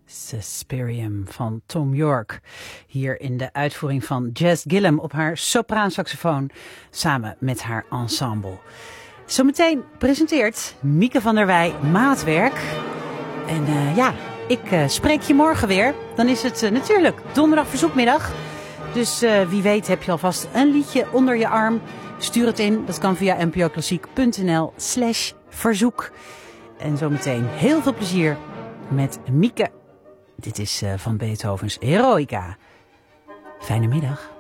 Suspirium van Thom Yorke. Hier in de uitvoering van Jess Gillum op haar sopraansaxofoon samen met haar ensemble. Zometeen presenteert Mieke van der Wij Maatwerk. En ik spreek je morgen weer. Dan is het natuurlijk donderdag verzoekmiddag. Dus wie weet heb je alvast een liedje onder je arm. Stuur het in. Dat kan via npoklassiek.nl/verzoek. En zometeen heel veel plezier met Mieke. Dit is van Beethovens Heroica. Fijne middag.